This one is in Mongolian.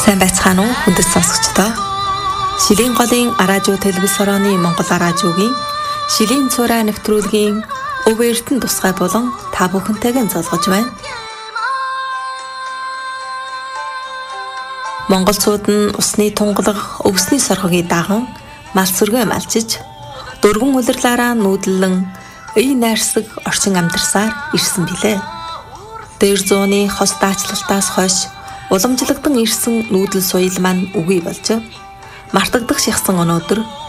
Сайн байцгаана уу хүндэт сонсогчдоо. Шилийн голын радио телевиз хорооны Монгол радиогийн Шилийн цураа нэвтрүүлгийн Өв Эрдэнэ тусгай болон та бүхэнтэйг залгаж байна. Монголчууд нь усны тунгалаг, өвсний соргогийг даган мал сүргээ малчиж, дөрвөн улирлаараа нүүдлэн ий найрсаг орчин амьдарсаар ирсэн билээ. Дээр зууны хос даачлалтаас хойш уламжлагдсан ирсэн нүүдэл соёл маань үгүй болж мартагдах шихсан өнөөдөр